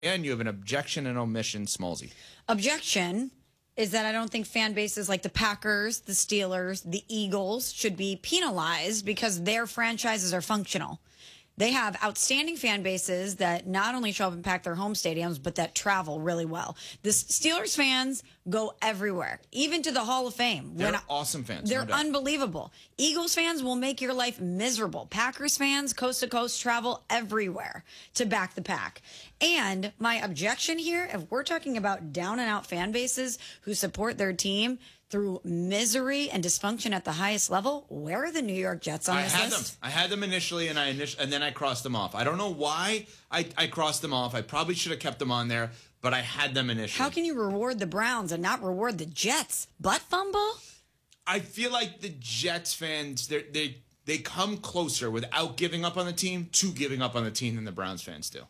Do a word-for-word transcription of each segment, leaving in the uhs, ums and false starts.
And you have an objection and omission, Smallsy. Objection is that I don't think fan bases like the Packers, the Steelers, the Eagles should be penalized because their franchises are functional. They have outstanding fan bases that not only show up and pack their home stadiums, but that travel really well. The Steelers fans go everywhere, even to the Hall of Fame. They're when, awesome fans. They're no doubt. unbelievable. Eagles fans will make your life miserable. Packers fans, coast to coast, travel everywhere to back the pack. And my objection here, if we're talking about down and out fan bases who support their team through misery and dysfunction at the highest level, where are the New York Jets on I this had list? them. I had them initially, and I init- and then I crossed them off. I don't know why I, I crossed them off. I probably should have kept them on there, but I had them initially. How can you reward the Browns and not reward the Jets? Butt fumble? I feel like the Jets fans, they they they come closer without giving up on the team to giving up on the team than the Browns fans do.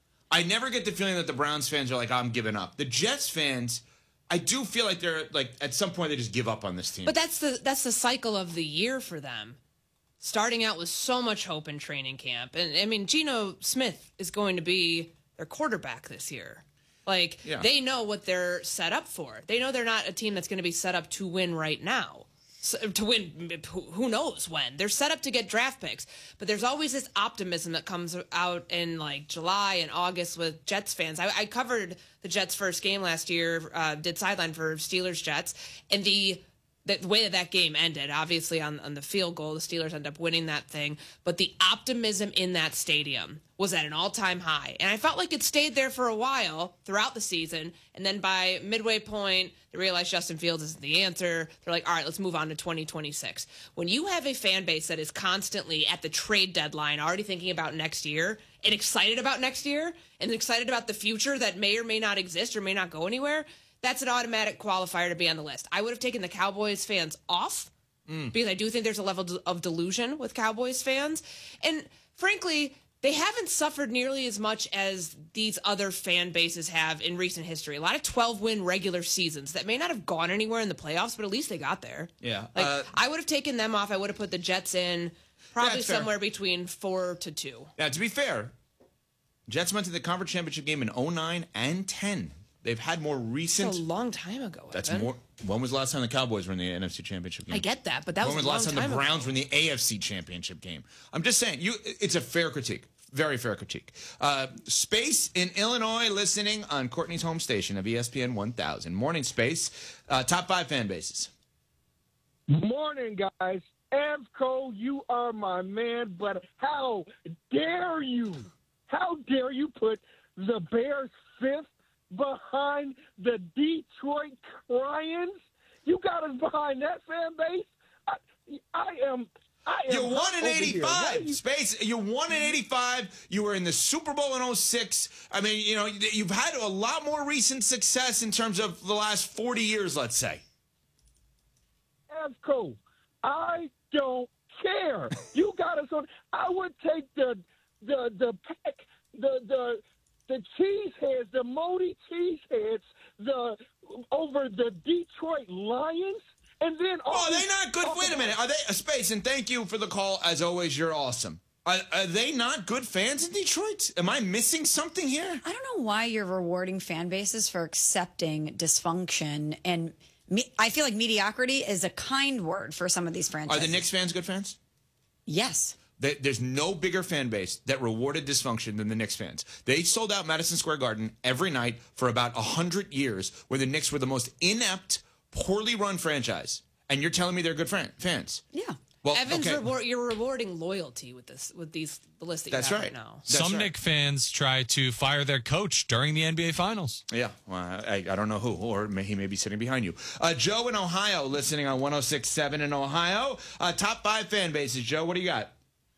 I never get the feeling that the Browns fans are like, I'm giving up. The Jets fans, I do feel like they're like at some point they just give up on this team. But that's the that's the cycle of the year for them. Starting out with so much hope in training camp. And I mean, Geno Smith is going to be their quarterback this year. Like, yeah. They know what they're set up for. They know they're not a team that's going to be set up to win right now. So, to win, who knows when. They're set up to get draft picks. But there's always this optimism that comes out in, like, July and August with Jets fans. I, I covered the Jets' first game last year, uh, did sideline for Steelers-Jets, and the... the way that that game ended, obviously on, on the field goal, the Steelers ended up winning that thing. But the optimism in that stadium was at an all-time high. And I felt like it stayed there for a while throughout the season. And then by midway point, they realized Justin Fields isn't the answer. They're like, all right, let's move on to twenty twenty-six. When you have a fan base that is constantly at the trade deadline already thinking about next year and excited about next year and excited about the future that may or may not exist or may not go anywhere, that's an automatic qualifier to be on the list. I would have taken the Cowboys fans off mm. because I do think there's a level of delusion with Cowboys fans. And frankly, they haven't suffered nearly as much as these other fan bases have in recent history. A lot of twelve-win regular seasons that may not have gone anywhere in the playoffs, but at least they got there. Yeah. Like uh, I would have taken them off. I would have put the Jets in probably yeah, somewhere between four to two. Now, to be fair, Jets went to the conference championship game in oh nine and ten. They've had more recent. That's a long time ago. That's Evan. more. When was the last time the Cowboys were in the N F C Championship game? I get that, but that when was, was a the last long time the time Browns ago. were in the A F C Championship game? I'm just saying, you. It's a fair critique, very fair critique. Uh, Space in Illinois, listening on Courtney's home station of E S P N one thousand. Morning, Space. Uh, top five fan bases. Morning, guys. Avco, you are my man, but how dare you? How dare you put the Bears fifth behind the Detroit Lions? You got us behind that fan base? I, I am... I am you won in eighty-five, you... Space. You won in eighty-five. You were in the Super Bowl in oh six. I mean, you know, you've had a lot more recent success in terms of the last forty years, let's say. Avco, I don't care. You got us on... I would take the the the pack, the the the cheeseheads, the Modi cheeseheads, the over the Detroit Lions, and then oh, are they not good? Wait a minute, are they a Space? And thank you for the call. As always, you're awesome. Are, are they not good fans in Detroit? Am I missing something here? I don't know why you're rewarding fan bases for accepting dysfunction, and me, I feel like mediocrity is a kind word for some of these franchises. Are the Knicks fans good fans? Yes. There's no bigger fan base that rewarded dysfunction than the Knicks fans. They sold out Madison Square Garden every night for about one hundred years, where the Knicks were the most inept, poorly run franchise. And you're telling me they're good fan- fans? Yeah. Well, Evans, okay. reward, you're rewarding loyalty with this, with these the list that you That's have right. right now. That's Some right. Knicks fans try to fire their coach during the N B A Finals. Yeah, well, I, I don't know who, or may, he may be sitting behind you. Uh, Joe in Ohio, listening on one oh six point seven in Ohio. Uh, top five fan bases. Joe, what do you got?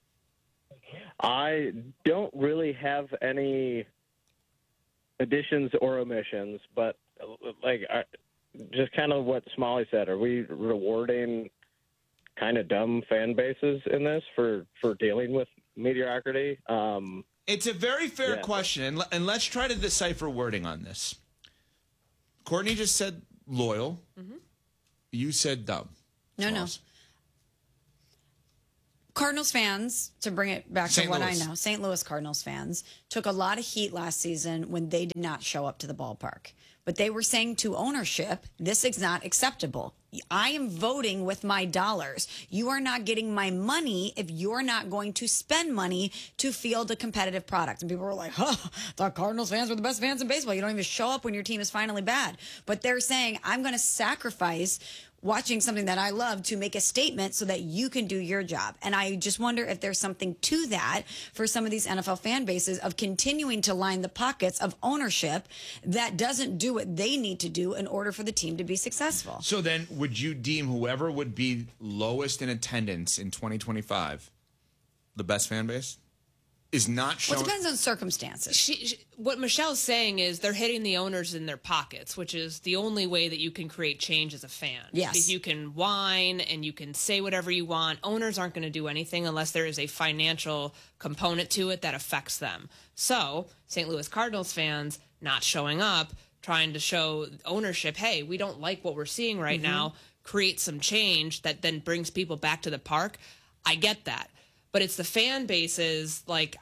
I don't really have any additions or omissions, but like I, just kind of what Smalley said. Are we rewarding kind of dumb fan bases in this for, for dealing with mediocrity? Um, it's a very fair yeah. question, and, and let's try to decipher wording on this. Courtney just said loyal. Mm-hmm. You said dumb. No, Smalls. no. Cardinals fans, to bring it back Saint to what Louis. I know, Saint Louis Cardinals fans took a lot of heat last season when they did not show up to the ballpark. But they were saying to ownership, this is not acceptable. I am voting with my dollars. You are not getting my money if you're not going to spend money to field a competitive product. And people were like, huh, thought Cardinals fans were the best fans in baseball. You don't even show up when your team is finally bad. But they're saying, I'm going to sacrifice watching something that I love to make a statement so that you can do your job. And I just wonder if there's something to that for some of these N F L fan bases of continuing to line the pockets of ownership that doesn't do what they need to do in order for the team to be successful. So then, would you deem whoever would be lowest in attendance in twenty twenty-five the best fan base? Is not showing. Well, it depends on circumstances. She, she, what Michelle's saying is they're hitting the owners in their pockets, which is the only way that you can create change as a fan. Yes. If you can whine and you can say whatever you want, owners aren't going to do anything unless there is a financial component to it that affects them. So Saint Louis Cardinals fans not showing up, trying to show ownership, hey, we don't like what we're seeing right mm-hmm. now, create some change that then brings people back to the park. I get that. But it's the fan bases, like,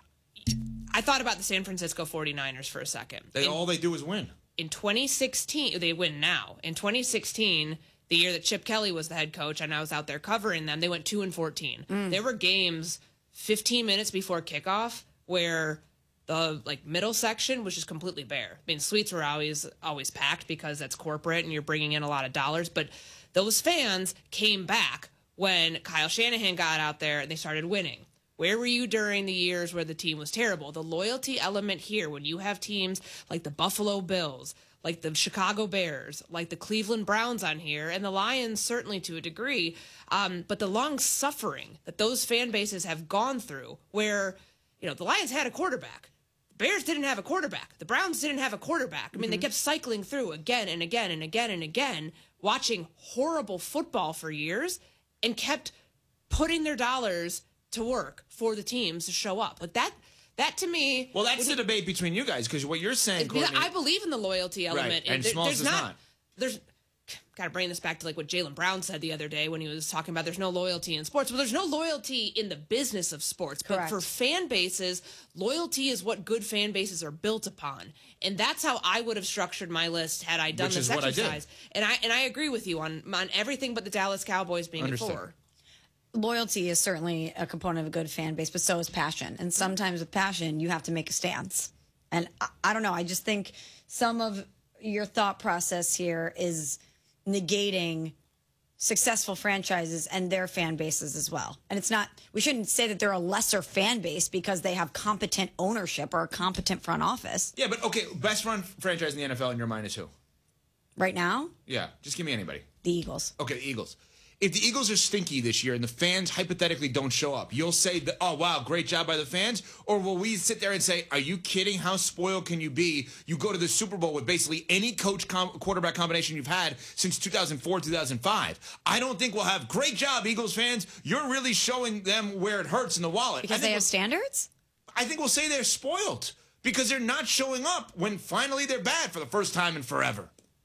I thought about the San Francisco forty-niners for a second. They, in, all they do is win. In twenty sixteen, they win now. In twenty sixteen, the year that Chip Kelly was the head coach, and I was out there covering them, they went two and fourteen. Mm. There were games fifteen minutes before kickoff where the like middle section was just completely bare. I mean, suites were always always packed because that's corporate and you're bringing in a lot of dollars. But those fans came back when Kyle Shanahan got out there and they started winning. Where were you during the years where the team was terrible? The loyalty element here, when you have teams like the Buffalo Bills, like the Chicago Bears, like the Cleveland Browns on here, and the Lions certainly to a degree, um, but the long suffering that those fan bases have gone through where, you know, the Lions had a quarterback. The Bears didn't have a quarterback. The Browns didn't have a quarterback. I mean, mm-hmm. they kept cycling through again and again and again and again, watching horrible football for years and kept putting their dollars to work for the teams to show up. Like that, that to me. Well, that's the debate between you guys because what you're saying, Courtney, I believe in the loyalty element. Right, and there, Smalls there's does not, not. There's got to bring this back to like what Jaylen Brown said the other day when he was talking about there's no loyalty in sports. Well, there's no loyalty in the business of sports. Correct. But for fan bases, loyalty is what good fan bases are built upon. And that's how I would have structured my list had I done Which this is what exercise. I did. And I and I agree with you on on everything but the Dallas Cowboys being Understood. a four. Loyalty is certainly a component of a good fan base, but so is passion. And sometimes with passion, you have to make a stance. And I, I don't know. I just think some of your thought process here is negating successful franchises and their fan bases as well. And it's not, we shouldn't say that they're a lesser fan base because they have competent ownership or a competent front office. Yeah, but okay, best run franchise in the N F L in your mind is who? Right now? Yeah, just give me anybody. The Eagles. Okay, the Eagles. If the Eagles are stinky this year and the fans hypothetically don't show up, you'll say, that, oh, wow, great job by the fans? Or will we sit there and say, are you kidding? How spoiled can you be? You go to the Super Bowl with basically any coach com- quarterback combination you've had since two thousand four, two thousand five. I don't think we'll have, great job, Eagles fans. You're really showing them where it hurts in the wallet. Because they have standards? I think we'll say they're spoiled because they're not showing up when finally they're bad for the first time in forever.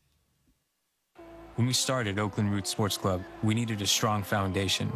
When we started Oakland Roots Sports Club, we needed a strong foundation.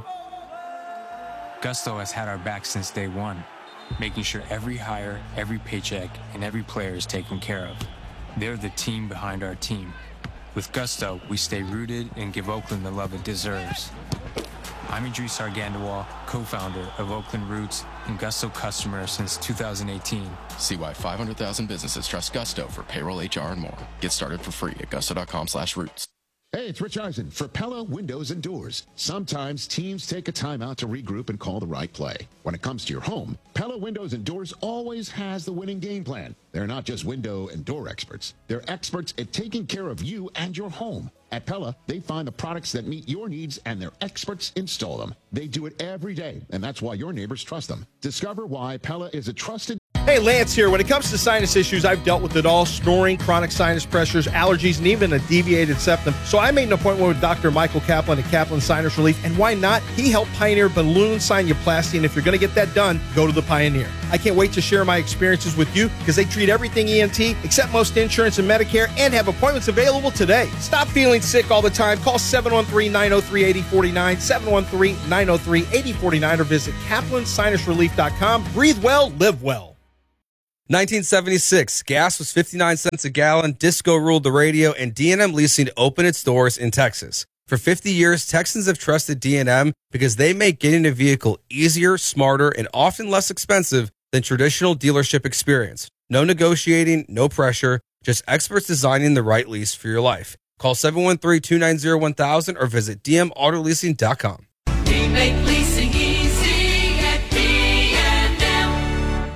Gusto has had our back since day one, making sure every hire, every paycheck, and every player is taken care of. They're the team behind our team. With Gusto, we stay rooted and give Oakland the love it deserves. I'm Idris Argandawal, co-founder of Oakland Roots and Gusto customer since two thousand eighteen. See why five hundred thousand businesses trust Gusto for payroll, H R, and more. Get started for free at gusto.com slash roots. Hey, it's Rich Eisen for Pella Windows and Doors. Sometimes teams take a time out to regroup and call the right play. When it comes to your home, Pella Windows and Doors always has the winning game plan. They're not just window and door experts. They're experts at taking care of you and your home. At Pella, they find the products that meet your needs and their experts install them. They do it every day, and that's why your neighbors trust them. Discover why Pella is a trusted Hey, Lance here. When it comes to sinus issues, I've dealt with it all. Snoring, chronic sinus pressures, allergies, and even a deviated septum. So I made an appointment with Doctor Michael Kaplan at Kaplan Sinus Relief. And why not? He helped pioneer balloon sinuplasty. And if you're going to get that done, go to the Pioneer. I can't wait to share my experiences with you because they treat everything E N T, accept most insurance and Medicare, and have appointments available today. Stop feeling sick all the time. Call seven one three, nine oh three, eight oh four nine, seven one three, nine oh three, eight oh four nine, or visit kaplan sinus relief dot com. Breathe well, live well. nineteen seventy-six, gas was fifty-nine cents a gallon, disco ruled the radio, and D and M Leasing opened its doors in Texas. For fifty years, Texans have trusted D and M because they make getting a vehicle easier, smarter, and often less expensive than traditional dealership experience. No negotiating, no pressure, just experts designing the right lease for your life. Call seven one three, two nine zero, one thousand or visit d m auto leasing dot com. We make leasing easy at D and M.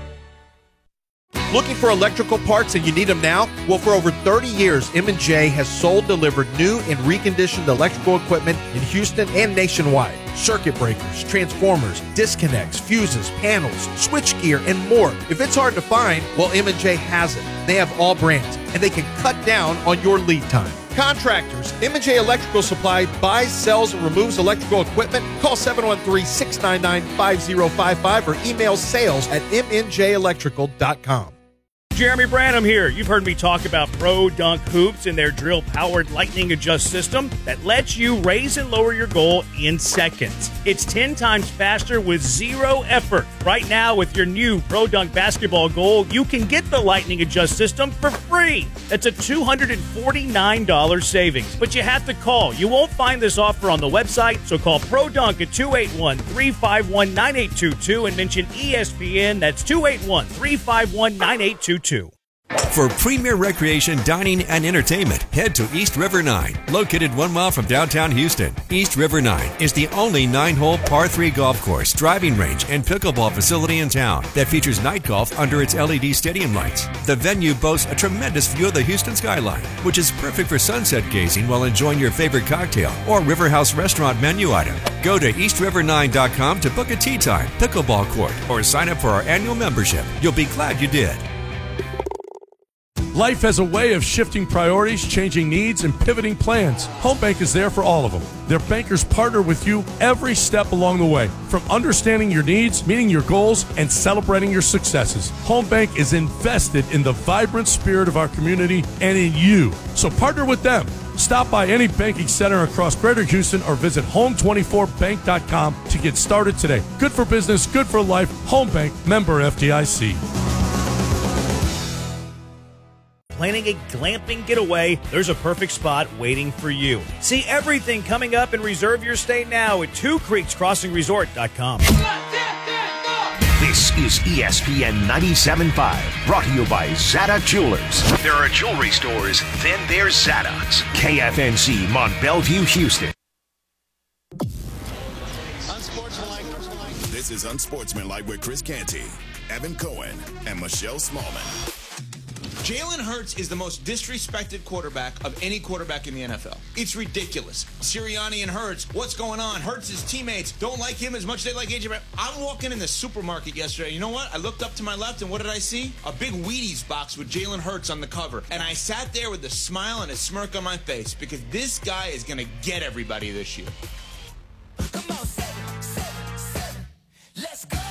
Looking for electrical parts and you need them now? Well, for over thirty years, M and J has sold, delivered new and reconditioned electrical equipment in Houston and nationwide. Circuit breakers, transformers, disconnects, fuses, panels, switchgear, and more. If it's hard to find, well, M and J has it. They have all brands, and they can cut down on your lead time. Contractors, M and J Electrical Supply buys, sells, and removes electrical equipment. Call seven one three, six nine nine, five oh five five or email sales at m n j electrical dot com. Jeremy Branham here. You've heard me talk about Pro Dunk Hoops and their drill-powered lightning adjust system that lets you raise and lower your goal in seconds. It's ten times faster with zero effort. Right now, with your new Pro Dunk basketball goal, you can get the lightning adjust system for free. That's a two hundred forty-nine dollars savings. But you have to call. You won't find this offer on the website, so call Pro Dunk at two eight one, three five one, nine eight two two and mention E S P N. That's two eight one, three five one, nine eight two two. For premier recreation, dining, and entertainment, head to East River nine, located one mile from downtown Houston. East River nine is the only nine-hole par three golf course, driving range, and pickleball facility in town that features night golf under its L E D stadium lights. The venue boasts a tremendous view of the Houston skyline, which is perfect for sunset gazing while enjoying your favorite cocktail or River House restaurant menu item. Go to east river nine dot com to book a tee time, pickleball court, or sign up for our annual membership. You'll be glad you did. Life has a way of shifting priorities, changing needs, and pivoting plans. Home Bank is there for all of them. Their bankers partner with you every step along the way, from understanding your needs, meeting your goals, and celebrating your successes. Home Bank is invested in the vibrant spirit of our community and in you. So partner with them. Stop by any banking center across Greater Houston or visit home twenty-four bank dot com to get started today. Good for business, good for life. Home Bank, member F D I C. Planning a glamping getaway, there's a perfect spot waiting for you. See everything coming up and reserve your stay now at two creeks crossing resort dot com. This is E S P N ninety-seven point five, brought to you by Zada Jewelers. There are jewelry stores, then there's Zada's. K F N C, Mont Bellevue, Houston. This is Unsportsmanlike with Chris Canty, Evan Cohen, and Michelle Smallman. Jalen Hurts is the most disrespected quarterback of any quarterback in the N F L. It's ridiculous. Sirianni and Hurts, what's going on? Hurts' teammates don't like him as much as they like A J Brown. I'm walking in the supermarket yesterday. You know what? I looked up to my left, and what did I see? A big Wheaties box with Jalen Hurts on the cover. And I sat there with a smile and a smirk on my face because this guy is going to get everybody this year. Come on, seven, seven, seven. Let's go.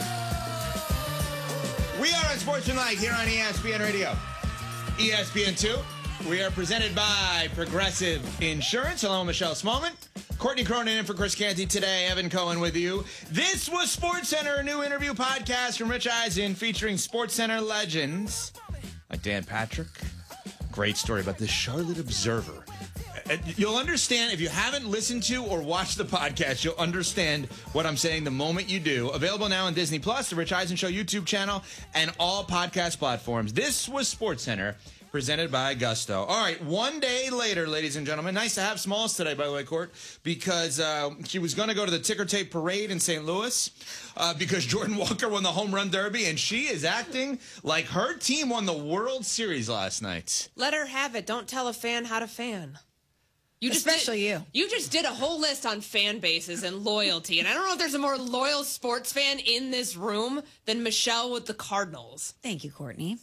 We are Unsportsmanlike here on E S P N Radio. E S P N two. We are presented by Progressive Insurance. Hello, Michelle Smallman. Courtney Cronin in for Chris Canty today. Evan Cohen with you. This was SportsCenter, a new interview podcast from Rich Eisen featuring SportsCenter legends like Dan Patrick. Great story about the Charlotte Observer. You'll understand if you haven't listened to or watched the podcast, you'll understand what I'm saying the moment you do. Available now on Disney Plus, the Rich Eisen Show YouTube channel, and all podcast platforms. This was SportsCenter, presented by Gusto. All right, one day later, ladies and gentlemen. Nice to have Smalls today, by the way, Court, because uh, she was going to go to the ticker tape parade in Saint Louis uh, because Jordan Walker won the home run derby, and she is acting like her team won the World Series last night. Let her have it. Don't tell a fan how to fan. You just Especially did, you. You just did a whole list on fan bases and loyalty. And I don't know if there's a more loyal sports fan in this room than Michelle with the Cardinals. Thank you, Courtney.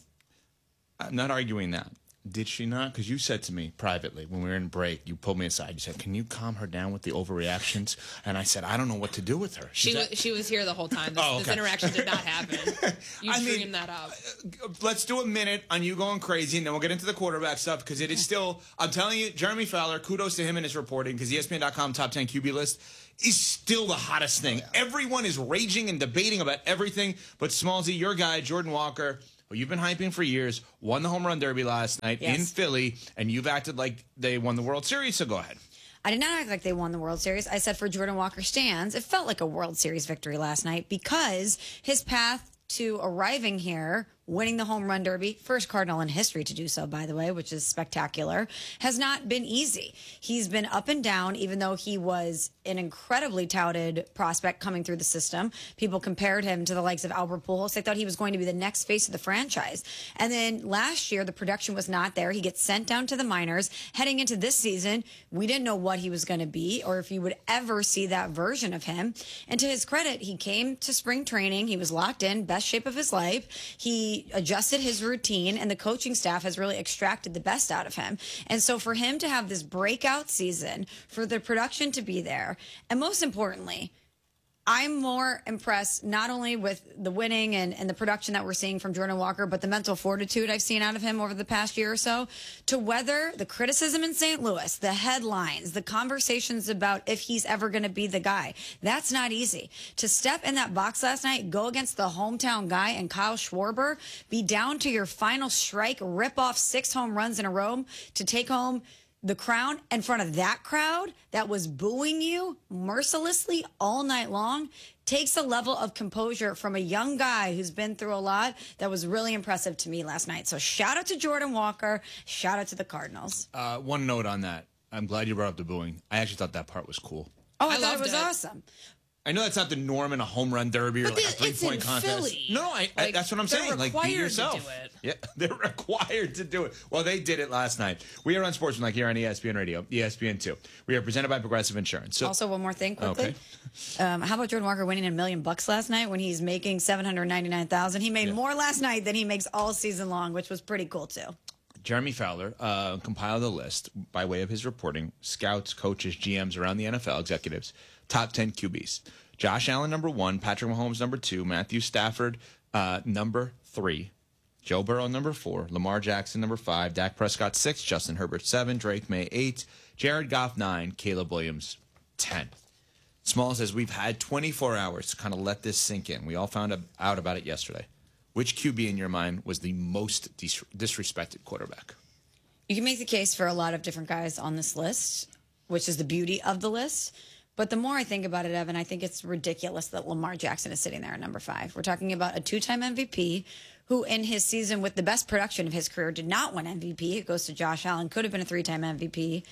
I'm not arguing that. Did she not? Because you said to me privately when we were in break, you pulled me aside. You said, "Can you calm her down with the overreactions?" And I said, "I don't know what to do with her." She She's was, at- she was here the whole time. This, Oh, this okay. interaction did not happen. You I mean, dreamed that up. Let's do a minute on you going crazy, and then we'll get into the quarterback stuff because it is still. I'm telling you, Jeremy Fowler. Kudos to him and his reporting because E S P N dot com top ten Q B list is still the hottest thing. Everyone is raging and debating about everything. But Smallsy, your guy, Jordan Walker, who you've been hyping for years, won the home run derby last night Yes. in Philly, and you've acted like they won the World Series. So go ahead. I did not act like they won the World Series. I said for Jordan Walker stands, it felt like a World Series victory last night because his path to arriving here, winning the home run derby, first Cardinal in history to do so, by the way, which is spectacular, has not been easy. He's been up and down, even though he was an incredibly touted prospect coming through the system. People compared him to the likes of Albert Pujols. They thought he was going to be the next face of the franchise. And then last year, the production was not there. He gets sent down to the minors. Heading into this season, we didn't know what he was going to be or if you would ever see that version of him. And to his credit, he came to spring training. He was locked in, best shape of his life. He adjusted his routine, and the coaching staff has really extracted the best out of him. And so for him to have this breakout season, for the production to be there, and most importantly, I'm more impressed not only with the winning and, and the production that we're seeing from Jordan Walker, but the mental fortitude I've seen out of him over the past year or so to weather the criticism in Saint Louis, the headlines, the conversations about if he's ever going to be the guy. That's not easy. To step in that box last night, go against the hometown guy and Kyle Schwarber, be down to your final strike, rip off six home runs in a row to take home the crown in front of that crowd that was booing you mercilessly all night long takes a level of composure from a young guy who's been through a lot that was really impressive to me last night. So shout out to Jordan Walker. Shout out to the Cardinals. Uh, one note on that. I'm glad you brought up the booing. I actually thought that part was cool. Oh, I, I thought it loved was it. awesome. I know that's not the norm in a home run derby or But like a it's three point in contest. Philly. No, I, I, Like, that's what I'm they're saying. Like, be required to yourself. do it. Yeah, they're required to do it. Well, they did it last night. We are on Sportsman here on E S P N Radio, E S P N two. We are presented by Progressive Insurance. So, Also, one more thing quickly. Okay. Um, how about Jordan Walker winning a million bucks last night when he's making seven hundred ninety-nine thousand? He made Yeah. more last night than he makes all season long, which was pretty cool too. Jeremy Fowler uh, compiled a list by way of his reporting, scouts, coaches, G Ms around the N F L, executives, top ten Q Bs. Josh Allen, number one. Patrick Mahomes, number two. Matthew Stafford, uh, number three. Joe Burrow, number four. Lamar Jackson, number five. Dak Prescott, six. Justin Herbert, seven. Drake May, eight. Jared Goff, nine. Caleb Williams, ten. Small says, we've had twenty-four hours to kind of let this sink in. We all found out about it yesterday. Which Q B in your mind was the most dis- disrespected quarterback? You can make the case for a lot of different guys on this list, which is the beauty of the list. But the more I think about it, Evan, I think it's ridiculous that Lamar Jackson is sitting there at number five. We're talking about a two-time M V P who in his season with the best production of his career did not win M V P. It goes to Josh Allen, could have been a three-time M V P,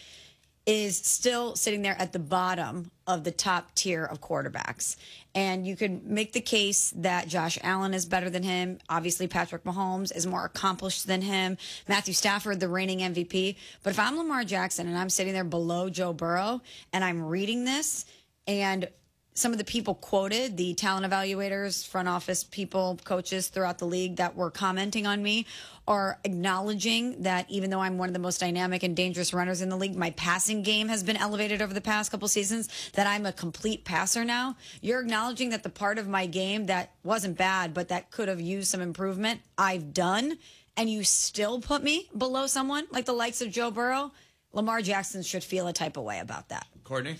is still sitting there at the bottom of the top tier of quarterbacks. And you could make the case that Josh Allen is better than him. Obviously, Patrick Mahomes is more accomplished than him. Matthew Stafford, the reigning M V P. But if I'm Lamar Jackson and I'm sitting there below Joe Burrow and I'm reading this and some of the people quoted, the talent evaluators, front office people, coaches throughout the league that were commenting on me are acknowledging that even though I'm one of the most dynamic and dangerous runners in the league, my passing game has been elevated over the past couple seasons, that I'm a complete passer now. You're acknowledging that the part of my game that wasn't bad, but that could have used some improvement, I've done, and you still put me below someone like the likes of Joe Burrow. Lamar Jackson should feel a type of way about that. Courtney?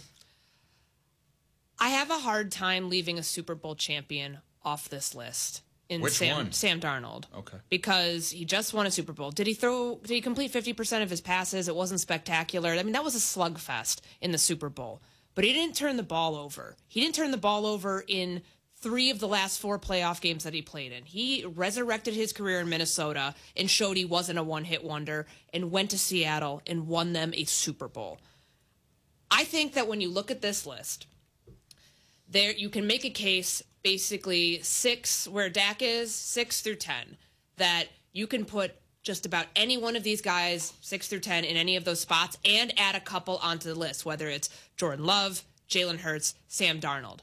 I have a hard time leaving a Super Bowl champion off this list. In Which Sam, one? Sam Darnold. Okay. Because he just won a Super Bowl. Did he throw, did he complete fifty percent of his passes? It wasn't spectacular. I mean, that was a slugfest in the Super Bowl. But he didn't turn the ball over. He didn't turn the ball over in three of the last four playoff games that he played in. He resurrected his career in Minnesota and showed he wasn't a one-hit wonder and went to Seattle and won them a Super Bowl. I think that when you look at this list, there you can make a case basically six, where Dak is, six through ten, that you can put just about any one of these guys, six through ten, in any of those spots, and add a couple onto the list, whether it's Jordan Love, Jalen Hurts, Sam Darnold.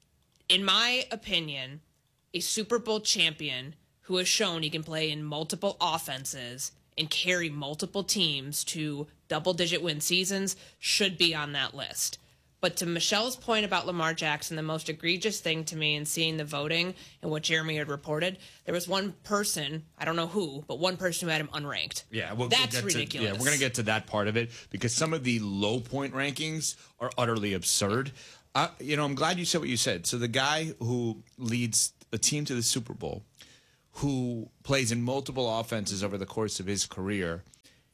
In my opinion, a Super Bowl champion who has shown he can play in multiple offenses and carry multiple teams to double-digit win seasons should be on that list. But to Michelle's point about Lamar Jackson, the most egregious thing to me in seeing the voting and what Jeremy had reported, there was one person, I don't know who, but one person who had him unranked. Yeah, we'll That's get to- ridiculous. yeah, we're going to get to that part of it because some of the low point rankings are utterly absurd. Uh, you know, I'm glad you said what you said. So the guy who leads a team to the Super Bowl, who plays in multiple offenses over the course of his career,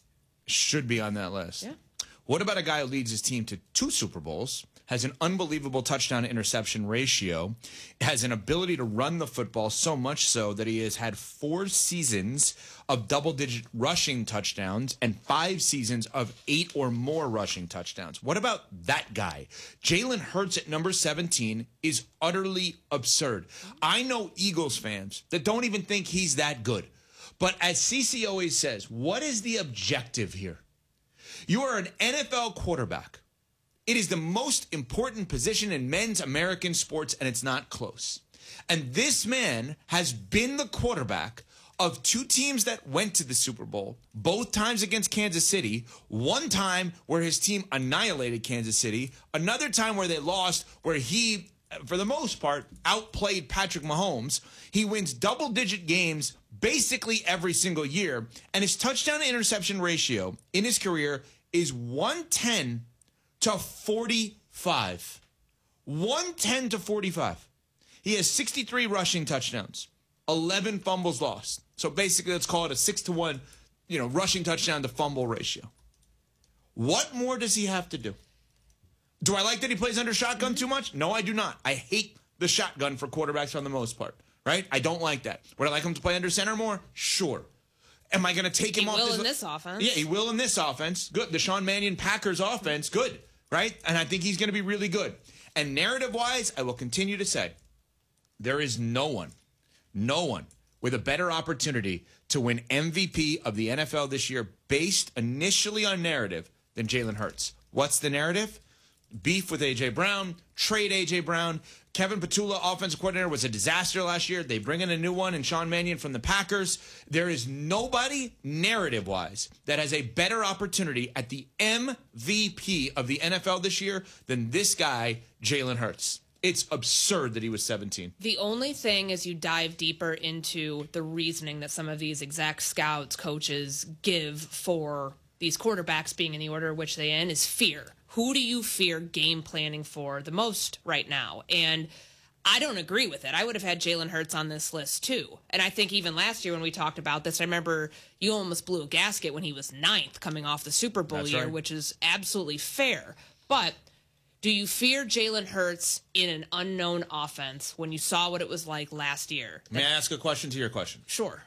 should be on that list. Yeah. What about a guy who leads his team to two Super Bowls, has an unbelievable touchdown to interception ratio, has an ability to run the football so much so that he has had four seasons of double-digit rushing touchdowns and five seasons of eight or more rushing touchdowns? What about that guy? Jalen Hurts at number seventeen is utterly absurd. I know Eagles fans that don't even think he's that good. But as C C always says, what is the objective here? You are an N F L quarterback. It is the most important position in men's American sports, and it's not close. And this man has been the quarterback of two teams that went to the Super Bowl, both times against Kansas City, one time where his team annihilated Kansas City, another time where they lost, where he, for the most part, outplayed Patrick Mahomes. He wins double-digit games basically every single year, and his touchdown to interception ratio in his career is one ten to forty-five. one ten to forty-five. He has sixty-three rushing touchdowns, eleven fumbles lost. So basically, let's call it a six to one, you know, rushing touchdown to fumble ratio. What more does he have to do? Do I like that he plays under shotgun too much? No, I do not. I hate the shotgun for quarterbacks for the most part, right? I don't like that. Would I like him to play under center more? Sure. Am I going to take him He off? will this in this offense. Yeah, he will in this offense. Good. The Sean Mannion Packers offense, good, right? And I think he's going to be really good. And narrative-wise, I will continue to say, there is no one, no one with a better opportunity to win M V P of the N F L this year based initially on narrative than Jalen Hurts. What's the narrative? Beef with A J. Brown, trade A J. Brown. Kevin Petula, offensive coordinator, was a disaster last year. They bring in a new one in Sean Mannion from the Packers. There is nobody, narrative-wise, that has a better opportunity at the M V P of the N F L this year than this guy, Jalen Hurts. It's absurd that he was seventeen. The only thing as you dive deeper into the reasoning that some of these exact scouts, coaches give for these quarterbacks being in the order which they in is fear. Who do you fear game planning for the most right now? And I don't agree with it. I would have had Jalen Hurts on this list too. And I think even last year when we talked about this, I remember you almost blew a gasket when he was ninth coming off the Super Bowl That's year, right. which is absolutely fair. But do you fear Jalen Hurts in an unknown offense when you saw what it was like last year? May I ask a question to your question? Sure.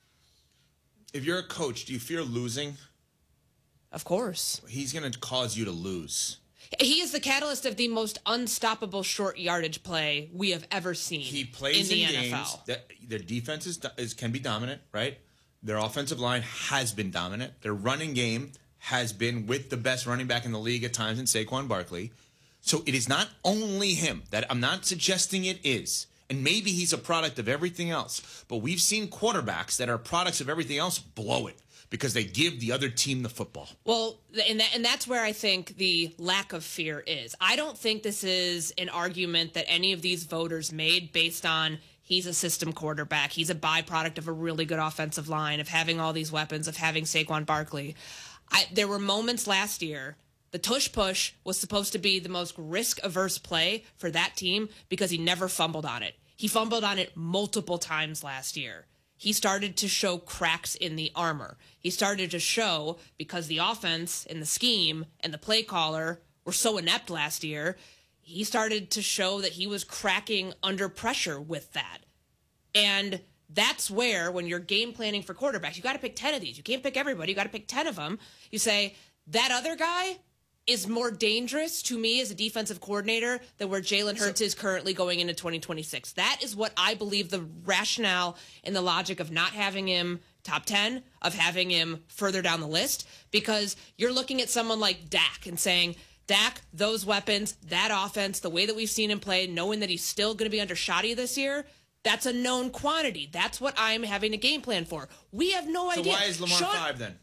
If you're a coach, do you fear losing? Of course. He's going to cause you to lose. He is the catalyst of the most unstoppable short yardage play we have ever seen He plays in in, the games N F L. that their defense is, is can be dominant, right? Their offensive line has been dominant. Their running game has been with the best running back in the league at times in Saquon Barkley. So it is not only him. That I'm not suggesting it is. And maybe he's a product of everything else. But we've seen quarterbacks that are products of everything else blow it because they give the other team the football. Well, and, that, and that's where I think the lack of fear is. I don't think this is an argument that any of these voters made based on he's a system quarterback. He's a byproduct of a really good offensive line, of having all these weapons, of having Saquon Barkley. I, there were moments last year. The tush push was supposed to be the most risk-averse play for that team because he never fumbled on it. He fumbled on it multiple times last year. He started to show cracks in the armor. He started to show, because the offense and the scheme and the play caller were so inept last year, he started to show that he was cracking under pressure with that. And that's where, when you're game planning for quarterbacks, you got to pick ten of these. You can't pick everybody. You got to pick ten of them. You say, that other guy is more dangerous to me as a defensive coordinator than where Jalen Hurts so, is currently going into twenty twenty-six. That is what I believe the rationale and the logic of not having him top ten, of having him further down the list, because you're looking at someone like Dak and saying, Dak, those weapons, that offense, the way that we've seen him play, knowing that he's still going to be under Shoddy this year, that's a known quantity. That's what I'm having a game plan for. We have no So idea. why is Lamar Sean- five then?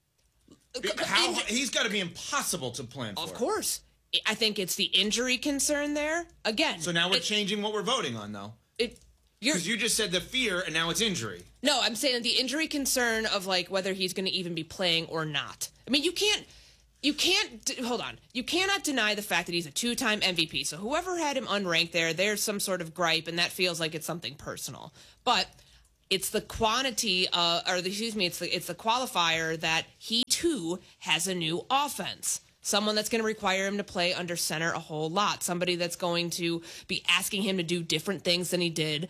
How, he's got to be impossible to plan for. Of course. I think it's the injury concern there. Again. So now we're it, changing what we're voting on, though. It Because you just said the fear, and now it's injury. No, I'm saying the injury concern of like whether he's going to even be playing or not. I mean, you can't, you can't, d- hold on. You cannot deny the fact that he's a two-time M V P. So whoever had him unranked there, there's some sort of gripe, and that feels like it's something personal. But it's the quantity, uh, or the, excuse me, it's the it's the qualifier that he too has a new offense. Someone that's going to require him to play under center a whole lot. Somebody that's going to be asking him to do different things than he did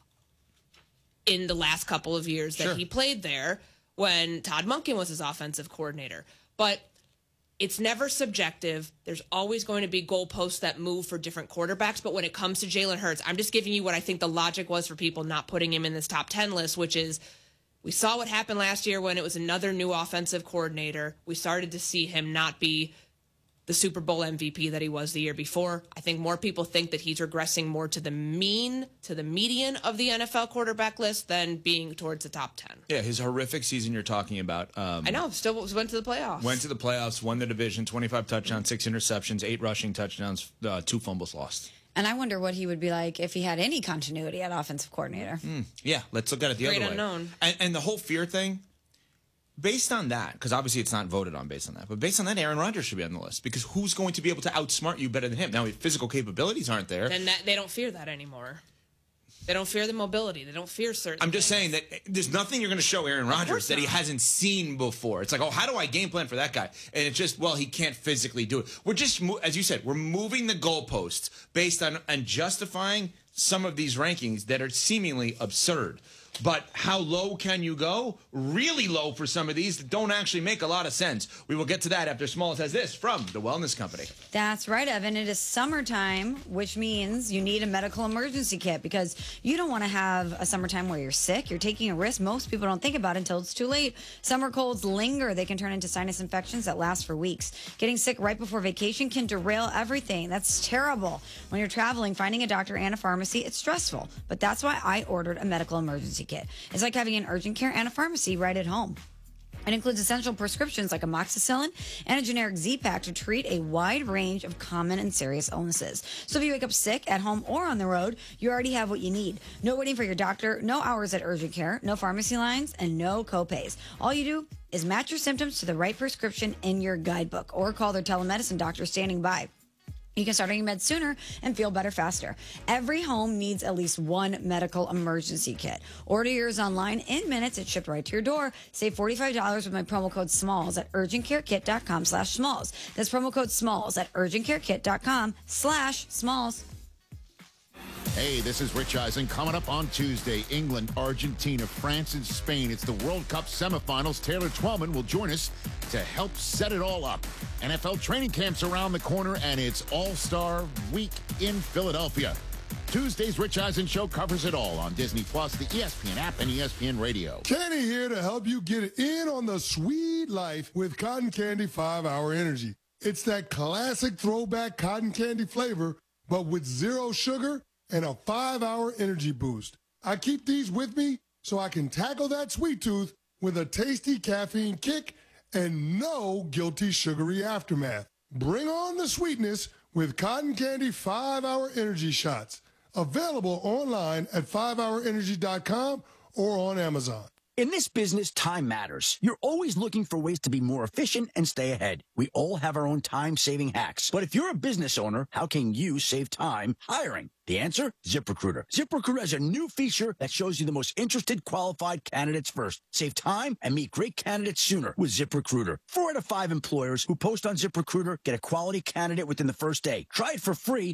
in the last couple of years that Sure. he played there when Todd Monken was his offensive coordinator. But it's never subjective. There's always going to be goalposts that move for different quarterbacks. But when it comes to Jalen Hurts, I'm just giving you what I think the logic was for people not putting him in this top ten list, which is we saw what happened last year when it was another new offensive coordinator. We started to see him not be the Super Bowl M V P that he was the year before. I think more people think that he's regressing more to the mean, to the median of the N F L quarterback list than being towards the top ten. Yeah, his horrific season you're talking about. Um, I know, still went to the playoffs. Went to the playoffs, won the division, twenty-five touchdowns, six interceptions, eight rushing touchdowns, uh, two fumbles lost. And I wonder what he would be like if he had any continuity at offensive coordinator. Mm, yeah, let's look at it the Great other way. unknown. And, and the whole fear thing, based on that, because obviously it's not voted on based on that, but based on that, Aaron Rodgers should be on the list because who's going to be able to outsmart you better than him? Now, if physical capabilities aren't there. Then that, they don't fear that anymore. They don't fear the mobility. They don't fear certain I'm just things. saying that there's nothing you're going to show Aaron Rodgers that he hasn't seen before. It's like, oh, how do I game plan for that guy? And it's just, well, he can't physically do it. We're just, mo- as you said, we're moving the goalposts based on and justifying some of these rankings that are seemingly absurd. But how low can you go? Really low for some of these that don't actually make a lot of sense. We will get to that after Smalls has this from the Wellness Company. That's right, Evan. It is summertime, which means you need a medical emergency kit because you don't want to have a summertime where you're sick. You're taking a risk most people don't think about until it's too late. Summer colds linger. They can turn into sinus infections that last for weeks. Getting sick right before vacation can derail everything. That's terrible. When you're traveling, finding a doctor and a pharmacy, it's stressful. But that's why I ordered a medical emergency kit. It's like having an urgent care and a pharmacy right at home. It includes essential prescriptions like amoxicillin and a generic Z-Pack to treat a wide range of common and serious illnesses. So if you wake up sick at home or on the road, you already have what you need. No waiting for your doctor, no hours at urgent care, no pharmacy lines, and no copays. All you do is match your symptoms to the right prescription in your guidebook or call their telemedicine doctor standing by. You can start on your meds sooner and feel better faster. Every home needs at least one medical emergency kit. Order yours online in minutes. It's shipped right to your door. Save forty-five dollars with my promo code SMALLS at urgentcarekit.com slash SMALLS. That's promo code SMALLS at urgentcarekit.com slash SMALLS. Hey, this is Rich Eisen. Coming up on Tuesday, England, Argentina, France, and Spain. It's the World Cup semifinals. Taylor Twellman will join us to help set it all up. N F L training camps around the corner, and it's All-Star Week in Philadelphia. Tuesday's Rich Eisen Show covers it all on Disney Plus, the E S P N app, and E S P N Radio. Kenny here to help you get in on the sweet life with Cotton Candy five hour Energy. It's that classic throwback cotton candy flavor, but with zero sugar and a five hour energy boost. I keep these with me so I can tackle that sweet tooth with a tasty caffeine kick and no guilty sugary aftermath. Bring on the sweetness with Cotton Candy five hour Energy Shots. Available online at five hour energy dot com or on Amazon. In this business, time matters. You're always looking for ways to be more efficient and stay ahead. We all have our own time-saving hacks. But if you're a business owner, how can you save time hiring? The answer? ZipRecruiter. ZipRecruiter has a new feature that shows you the most interested qualified candidates first. Save time and meet great candidates sooner with ZipRecruiter. Four out of five employers who post on ZipRecruiter get a quality candidate within the first day. Try it for free at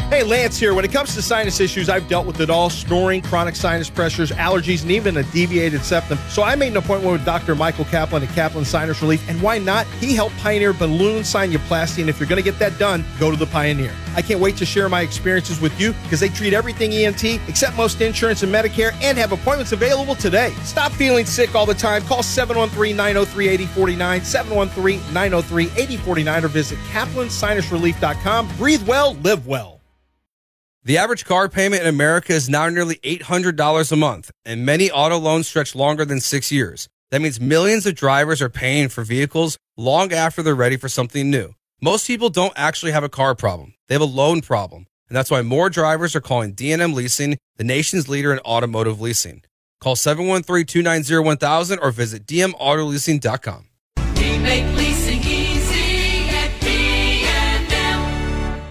Hey, Lance here. When it comes to sinus issues, I've dealt with it all. Snoring, chronic sinus pressures, allergies, and even a deviated septum. So I made an appointment with Doctor Michael Kaplan at Kaplan Sinus Relief. And why not? He helped pioneer balloon sinuplasty. And if you're going to get that done, go to the Pioneer. I can't wait to share my experiences with you because they treat everything E N T, accept most insurance and Medicare, and have appointments available today. Stop feeling sick all the time. Call seven one three, nine oh three, eight oh four nine, seven one three, nine oh three, eight oh four nine, or visit kaplan sinus relief dot com. Breathe well, live well. The average car payment in America is now nearly eight hundred dollars a month, and many auto loans stretch longer than six years. That means millions of drivers are paying for vehicles long after they're ready for something new. Most people don't actually have a car problem. They have a loan problem, and that's why more drivers are calling D and M Leasing, the nation's leader in automotive leasing. Call seven one three, two nine zero, one thousand or visit d m auto leasing dot com. We make leasing easy at D and M.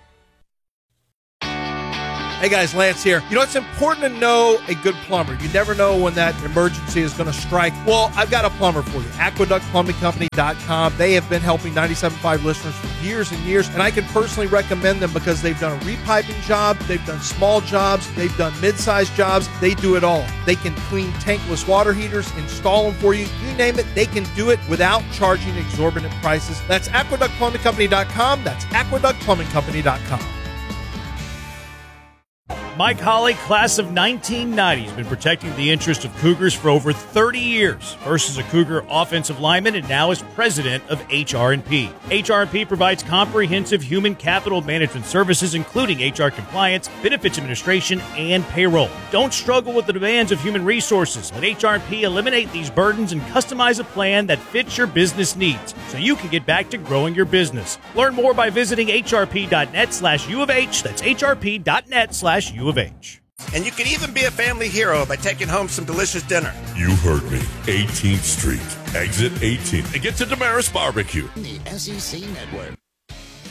Hey guys, Lance here. You know, it's important to know a good plumber. You never know when that emergency is going to strike. Well, I've got a plumber for you. aqueduct plumbing company dot com. They have been helping ninety-seven point five listeners for years and years, and I can personally recommend them because they've done a repiping job, they've done small jobs, they've done mid-sized jobs. They do it all. They can clean tankless water heaters, install them for you. You name it, they can do it without charging exorbitant prices. That's aqueduct plumbing company dot com. That's aqueduct plumbing company dot com. Mike Holly, class of nineteen ninety, has been protecting the interest of Cougars for over thirty years. First as a Cougar offensive lineman and now as president of H R and P. H R and P provides comprehensive human capital management services, including H R compliance, benefits administration, and payroll. Don't struggle with the demands of human resources. Let H R and P eliminate these burdens and customize a plan that fits your business needs so you can get back to growing your business. Learn more by visiting h r p dot net slash u of h. That's h r p dot net slash u of h. And you can even be a family hero by taking home some delicious dinner. You heard me. eighteenth Street, exit eighteen. And get to Damaris Barbecue. The S E C Network.